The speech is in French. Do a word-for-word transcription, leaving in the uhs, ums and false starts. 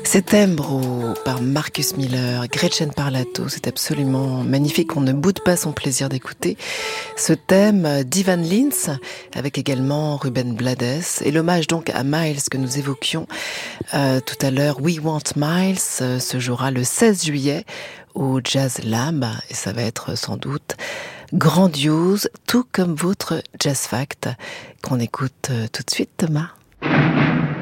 C'est Tembro par Marcus Miller, Gretchen Parlato, c'est absolument magnifique, on ne boude pas son plaisir d'écouter ce thème d'Ivan Lins, avec également Ruben Blades, et l'hommage donc à Miles que nous évoquions euh, tout à l'heure, We Want Miles, euh, se jouera le seize juillet au Jazz Lab, et ça va être sans doute grandiose, tout comme votre Jazz Fact, qu'on écoute euh, tout de suite, Thomas.